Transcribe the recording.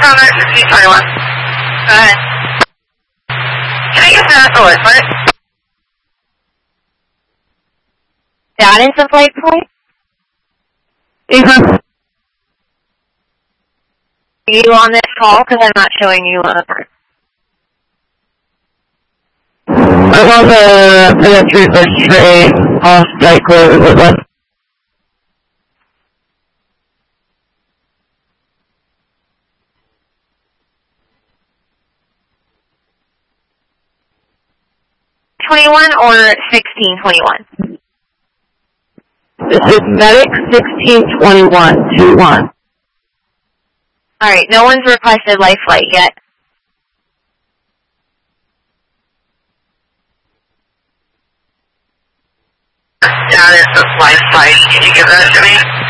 from there, 1621. Go ahead. Can I get that for it, please? That is the flight point? Are you on this call? Because I'm not showing you on the part. I'm on the 3 off flight code with one. Or 1621? This is Medic 1621, 21. Alright, no one's requested life flight yet. That is the life flight. Can you give that to me?